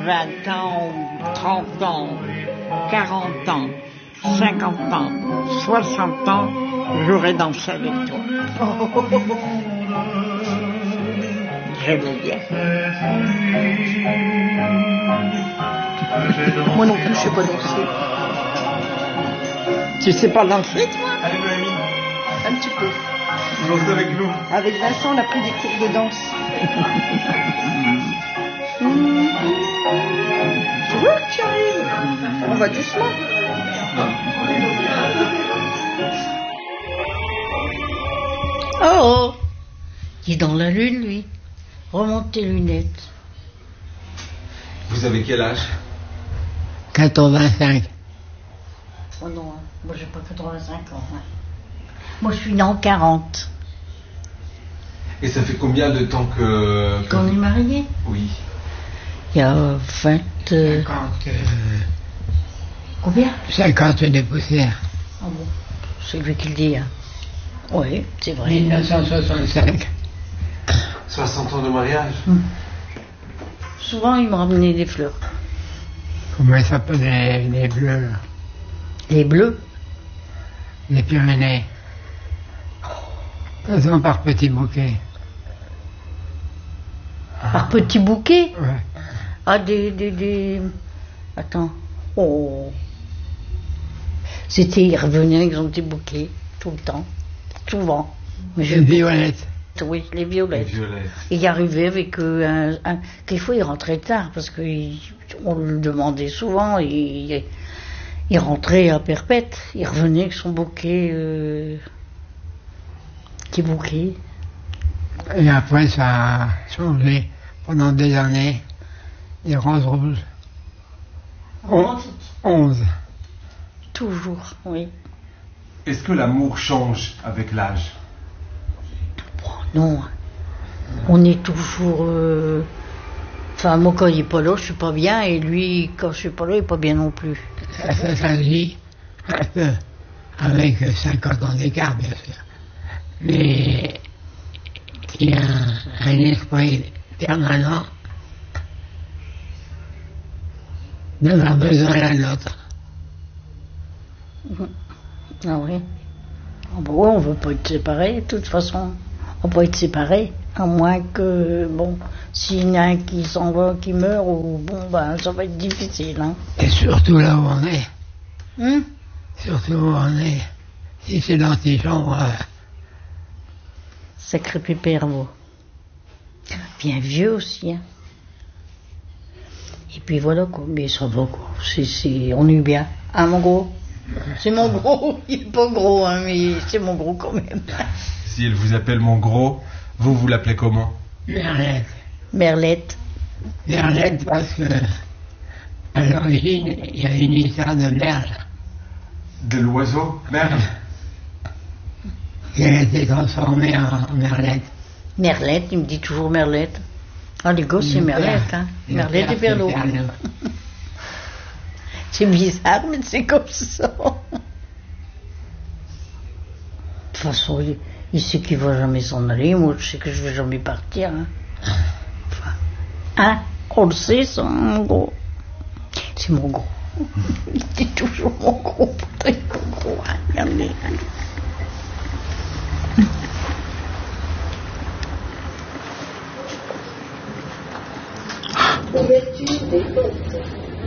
20 ans, 30 ans, 40 ans, 50 ans, 60 ans, j'aurais dansé avec toi. Je veux dire. Moi non plus, je sais pas danser. Tu sais pas danser, toi? Allez, Noémie, Un petit peu. dansez avec nous. Avec Vincent, on a pris des cours de danse. Tu vois que tu arrives? On va doucement. Oh, il est dans la lune, lui. Remonte tes lunettes. Vous avez quel âge? 85. Oh non, hein. Moi j'ai pas 85 ans. Hein. Moi je suis né en 40. Et ça fait combien de temps que... Qu'on est mariés? Oui. Il y a 20... 50, Combien? 50 de poussière. Ah bon, c'est lui qui le dit. Hein. Oui, c'est vrai. 1965. 60 ans de mariage. Souvent il me ramenait des fleurs. Comment ça s'appelle les bleus, là? Les bleus? Les Pyrénées. Faisons par petits bouquets. Par petits bouquets? Ouais. Ah, des... Attends. Oh. C'était, ils revenaient avec son petit bouquet, tout le temps. Souvent. Mais Les violettes. Oui, les Les violettes. violettes. Et il arrivait avec quelquefois il rentrait tard parce qu'on le demandait souvent et il rentrait à perpète. Il revenait avec son bouquet, petit bouquet. Et après, ça a changé pendant des années. Les roses rouges. 11. Toujours, oui. Est-ce que l'amour change avec l'âge? Non, on est toujours. Enfin, moi quand il n'est pas là, je suis pas bien, et lui, quand je suis pas là, il est pas bien non plus. Ça s'agit avec 50 ans d'écart, bien sûr. Mais il y a un esprit permanent d'avoir besoin l'un de l'autre. Ah oui. Ah bah ouais, on veut pas être séparés, de toute façon. On peut être séparés, à moins que, bon, s'il y en a un qui s'en va, qui meurt, ou bon, ben, ça va être difficile, hein. Et surtout là où on est. Hum? Surtout où on est. Si c'est l'antichambre, Sacré pépère, vous. Bien vieux aussi, hein. Et puis voilà, quoi. Mais ça va, quoi. On est bien. Hein, mon gros? C'est mon gros. Il est pas gros, hein, mais c'est mon gros quand même. Si elle vous appelle mon gros, vous l'appelez comment? Merlette. Merlette. Merlette parce que à l'origine, il y a une histoire de merle De l'oiseau? Merle? qui a été transformée en merlette. Merlette, il me dit toujours Merlette. Ah, les gosses, c'est Merlette, hein. Merlette et Berlot. C'est bizarre, mais c'est comme ça. De toute façon, il sait qu'il va jamais s'en aller. Moi, je sais que je vais jamais partir. Hein, enfin, hein, on le sait, ça, mon gros. C'est mon gros. Il dit toujours mon gros. Pourtant, il est pas gros. Hein, regardez. Ouverture des portes.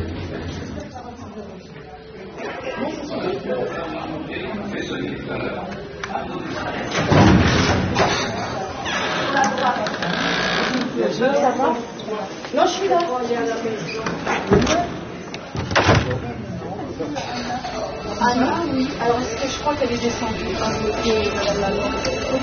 Ça va? Non, je suis là. Ah non, oui. Alors, est-ce que je crois qu'elle est descendue? Et madame la loi.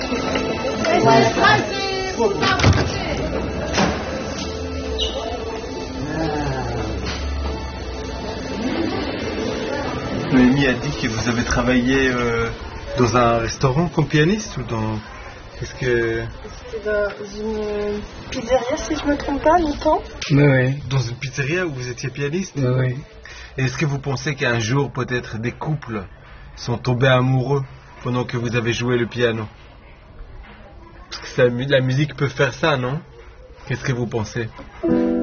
Noémie a dit que vous avez travaillé dans un restaurant comme pianiste ou dans... Qu'est-ce que... C'était dans une pizzeria, si je me trompe pas, longtemps. Oui, Dans une pizzeria où vous étiez pianiste? oui. Et est-ce que vous pensez qu'un jour, peut-être, des couples sont tombés amoureux pendant que vous avez joué le piano? Parce que la musique peut faire ça, non? Qu'est-ce que vous pensez?